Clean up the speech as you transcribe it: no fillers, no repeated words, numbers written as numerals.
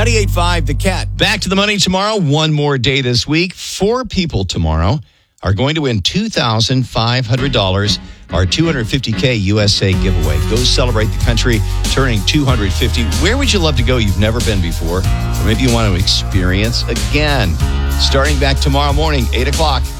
98.5 The Cat. Back to the money tomorrow. One more day this week. 4 people tomorrow are going to win $2,500. Our $250K USA giveaway. Go celebrate the country turning 250. Where would you love to go you've never been before? Or maybe you want to experience again. Starting back tomorrow morning, 8 o'clock.